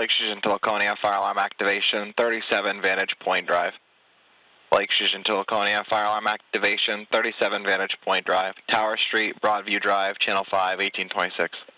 Lake Fusion to Laconia, fire alarm activation, 37 Vantage Point Drive. Lake Fusion to Laconia, fire alarm activation, 37 Vantage Point Drive. Tower Street, Broadview Drive, Channel 5, 1826.